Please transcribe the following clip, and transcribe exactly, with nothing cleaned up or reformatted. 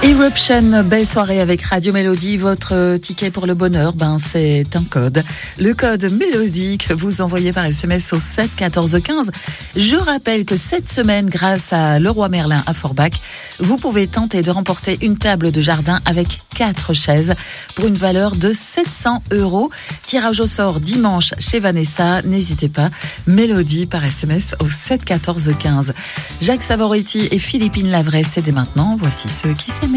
Eruption, belle soirée avec Radio Mélodie. Votre ticket pour le bonheur, ben c'est un code. Le code Mélodie que vous envoyez par S M S au sept quatorze quinze. Je rappelle que cette semaine, grâce à Leroy Merlin à Forbach, vous pouvez tenter de remporter une table de jardin avec quatre chaises pour une valeur de sept cents euros. Tirage au sort dimanche chez Vanessa. N'hésitez pas, Mélodie par S M S au sept quatorze quinze. Jacques Savoretti et Philippine Lavray, c'est dès maintenant. Voici ceux qui s'aiment.